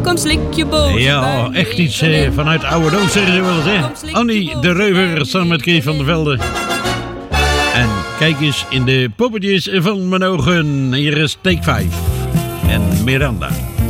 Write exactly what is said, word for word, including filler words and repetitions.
Kom slik je boos. Ja, echt iets eh, vanuit de oude doos, zeggen ze wel eens, hè. Annie de Reuver samen met Kees van der Velde. En kijk eens in de poppetjes van mijn ogen. Hier is Take vijf. En Miranda.